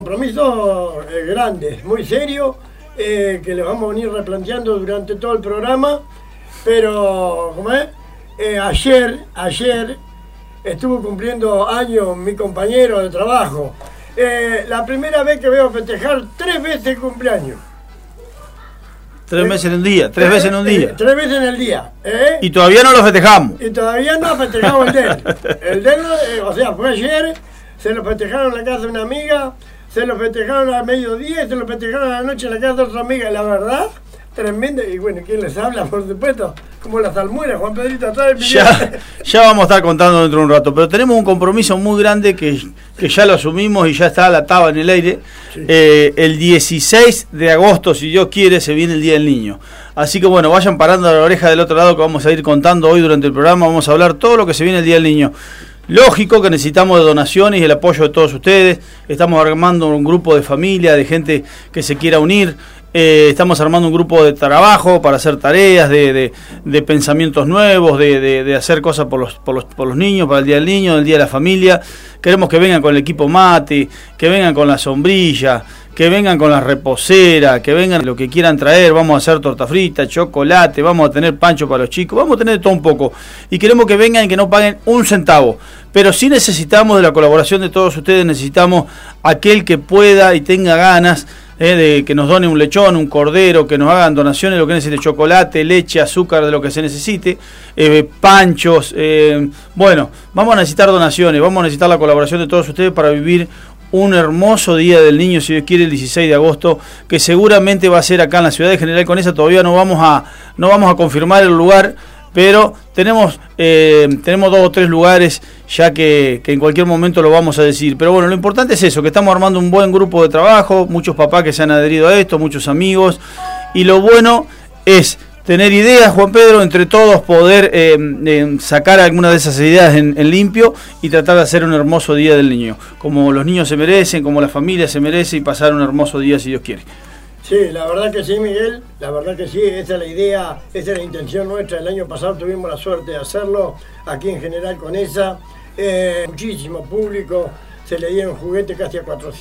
Compromiso grande, muy serio, que le vamos a venir replanteando durante todo el programa, pero ¿cómo es? Ayer estuvo cumpliendo años mi compañero de trabajo. La primera vez que veo festejar 3 veces el cumpleaños. 3 veces en un día, 3 veces en un día. 3 veces en el día. Y todavía no lo festejamos. Y todavía no festejamos el de él. El de él, o sea, fue ayer, se lo festejaron en la casa de una amiga, se lo festejaron al mediodía y se lo festejaron a la noche en la casa de otra amiga. La verdad, tremendo. Y bueno, ¿quién les habla? Por supuesto, como las almueras, Juan Pedrito atrás del ya vamos a estar contando dentro de un rato, pero tenemos un compromiso muy grande que ya lo asumimos y ya está la taba en el aire. Sí. El 16 de agosto, si Dios quiere, se viene el Día del Niño. Así que bueno, vayan parando la oreja del otro lado que vamos a ir contando hoy durante el programa. Vamos a hablar todo lo que se viene el Día del Niño. Lógico que necesitamos de donaciones y el apoyo de todos ustedes. Estamos armando un grupo de familia, de gente que se quiera unir. Estamos armando un grupo de trabajo para hacer tareas, de pensamientos nuevos, de hacer cosas por los niños, para el Día del Niño, el Día de la Familia. Queremos que vengan con el equipo mate, que vengan con la sombrilla, que vengan con la reposera, que vengan lo que quieran traer. Vamos a hacer torta frita, chocolate, vamos a tener pancho para los chicos, vamos a tener todo un poco. Y queremos que vengan y que no paguen un centavo. Pero sí necesitamos de la colaboración de todos ustedes, necesitamos aquel que pueda y tenga ganas de que nos done un lechón, un cordero, que nos hagan donaciones, lo que necesite, chocolate, leche, azúcar, de lo que se necesite, panchos. Bueno, vamos a necesitar donaciones, vamos a necesitar la colaboración de todos ustedes para vivir un hermoso Día del Niño, si Dios quiere, el 16 de agosto, que seguramente va a ser acá en la ciudad de General Conesa. Todavía no vamos a confirmar el lugar, pero tenemos 2 o 3 lugares ya que en cualquier momento lo vamos a decir. Pero bueno, lo importante es eso, que estamos armando un buen grupo de trabajo, muchos papás que se han adherido a esto, muchos amigos, y lo bueno es tener ideas, Juan Pedro, entre todos poder sacar algunas de esas ideas en limpio y tratar de hacer un hermoso Día del Niño, como los niños se merecen, como la familia se merece, y pasar un hermoso día si Dios quiere. Sí, la verdad que sí, Miguel, la verdad que sí, esa es la idea, esa es la intención nuestra. El año pasado tuvimos la suerte de hacerlo aquí en General Conesa, muchísimo público, se le dieron juguetes casi a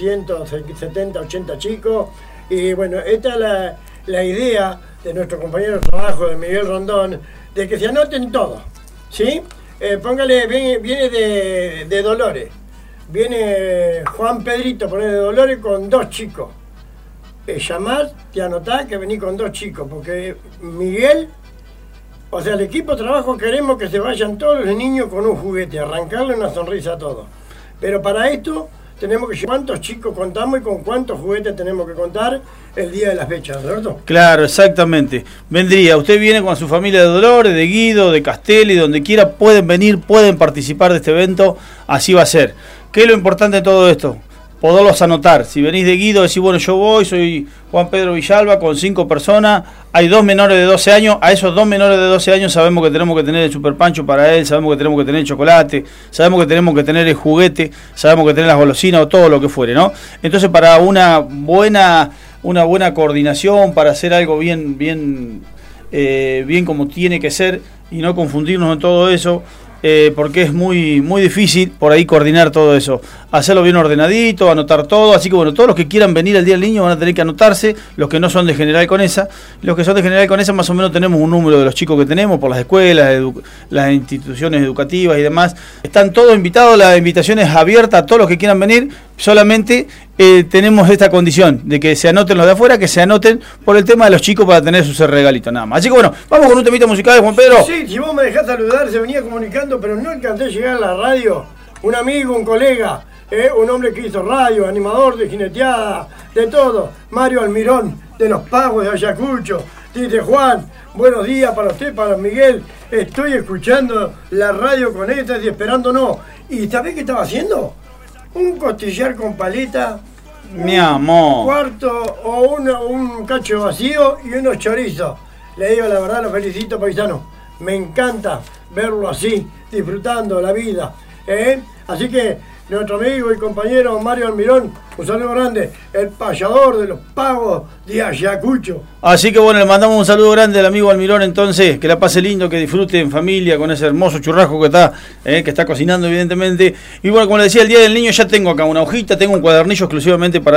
470, 80 chicos, y bueno, esta es la idea de nuestro compañero de trabajo, de Miguel Rondón, de que se anoten todos, ¿sí? Póngale, viene de Dolores, viene Juan Pedrito, poner de Dolores con 2 chicos. Llamás, te anotás que venís con 2 chicos, porque Miguel, o sea, el equipo de trabajo queremos que se vayan todos los niños con un juguete, arrancarle una sonrisa a todos. Pero para esto tenemos que cuántos chicos contamos y con cuántos juguetes tenemos que contar el día de la fecha, ¿cierto? Claro, exactamente. Vendría, usted viene con su familia de Dolores, de Guido, de Castelli, donde quiera, pueden venir, pueden participar de este evento, así va a ser. ¿Qué es lo importante de todo esto? Poderlos anotar. Si venís de Guido, decís, bueno, yo voy, soy Juan Pedro Villalba, con 5 personas, hay 2 menores de 12 años, a esos 2 menores de 12 años sabemos que tenemos que tener el super pancho para él, sabemos que tenemos que tener el chocolate, sabemos que tenemos que tener el juguete, sabemos que tener las golosinas o todo lo que fuere, ¿no? Entonces, para una buena coordinación, para hacer algo bien como tiene que ser y no confundirnos en todo eso, porque es muy difícil por ahí coordinar todo eso, hacerlo bien ordenadito, anotar todo. Así que bueno, todos los que quieran venir al Día del Niño van a tener que anotarse, los que no son de General Conesa. Los que son de General Conesa más o menos tenemos un número de los chicos que tenemos por las escuelas, las instituciones educativas y demás. Están todos invitados, la invitación es abierta a todos los que quieran venir, solamente tenemos esta condición de que se anoten los de afuera, que se anoten por el tema de los chicos para tener sus regalitos nada más. Así que bueno, vamos con un temita musical, Juan Pedro. Sí, si vos me dejás saludar, se venía comunicando, pero no alcancé a llegar a la radio. Un amigo, un colega, un hombre que hizo radio, animador de jineteada, de todo. Mario Almirón, de Los Pagos de Ayacucho. Dice, Juan, buenos días para usted, para Miguel. Estoy escuchando la radio con estas y esperándonos. ¿Y sabés qué estaba haciendo? Un costillar con paleta, mi amor, un cuarto o un cacho vacío y unos chorizos. Le digo la verdad, lo felicito, paisano. Me encanta verlo así, disfrutando la vida. Así que nuestro amigo y compañero Mario Almirón, un saludo grande, el payador de Los Pagos de Ayacucho. Así que bueno, le mandamos un saludo grande al amigo Almirón, entonces, que la pase lindo, que disfrute en familia con ese hermoso churrasco que está cocinando evidentemente. Y bueno, como le decía, el Día del Niño ya tengo acá una hojita, tengo un cuadernillo exclusivamente para